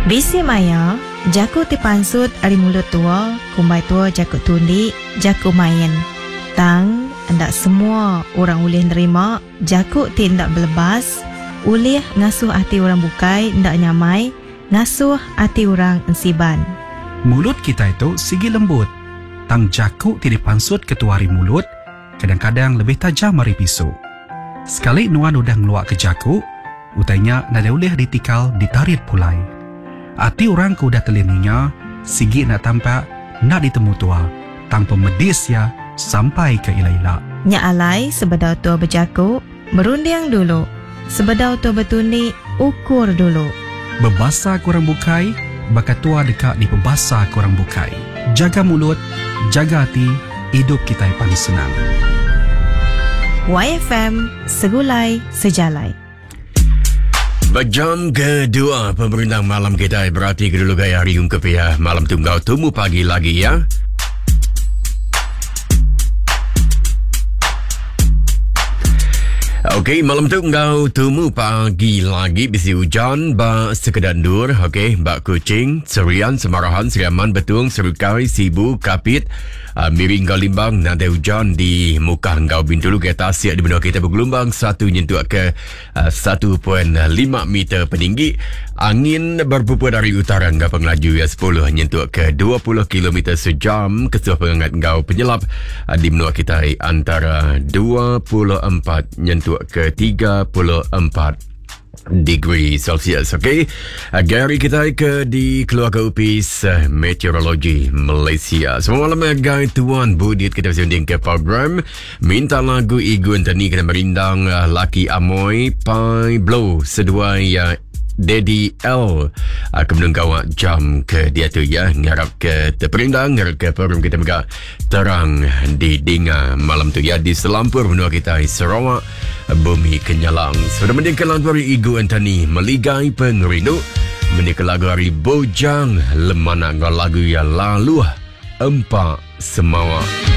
Bisi maya, jaku ti pansut ari mulut tua, kumbai tua jaku tundi, jaku main. Tang, hendak semua orang boleh nerima, jaku ti hendak belebas, ulih ngasuh hati orang bukai, hendak nyamai, ngasuh hati orang ensiban. Mulut kita itu sigi lembut. Tang jaku ti dipansut ketua hari mulut, kadang-kadang lebih tajam dari pisau. Sekali nuan udah ngeluak ke jaku, utainya nada boleh ditikal ditarit pulai. Hati orang ku udah telininya, sigi nak tampak, nak ditemu tua. Tang pemedis ya, sampai ke ila-ila. Nya alai sebedau tua berjaku, merunding dulu. Sebedau tua bertundi, ukur dulu. Bebasa kurang bukai, bakat tua dekat di pebasa kurang bukai. Jaga mulut, jaga hati, hidup kita yang paling senang. YFM, segulai, sejalai. Jam kedua pemberintah malam kita berarti kedulu gaya hari ungkap ya. Malam tunggal temu pagi lagi ya. Okey, malam tunggal temu pagi lagi. Bisi hujan, bak sekedar dur. Okey, bak kucing, serian, semarahan, seriaman, betung, serukai, sibu, kapit. Miring kau limbang, nada hujan di muka engkau bintulu kereta siap di benua kita bergelombang 1 nyentuh ke 1.5 meter peninggi. Angin berpupu dari utara engkau pengelaju ya 10 nyentuh ke 20 km sejam. Kesuh pengangkat engkau penyelap di benua kita antara 24 nyentuh ke 34 degree Celsius. Okey, Gary kita ke di keluarga upis meteorologi Malaysia. Semua malam Gary Tuan Budit kita bersunding ke program minta lagu Igu Antoni kena merindang Laki Amoy Pai Blow seduai Daddy L kemudian kawak jam ke dia tu ya, ngarap ke terperindang, ngarap ke program kita megak terang di Dinga malam tu ya di selampur benua kita Sarawak bumi kenyalang. Sudah mendengar lagu dari Igu Antoni Meligai Pengerindu, mendengar lagu dari Bojang Lemana lagu yang lalu Empak Semawa.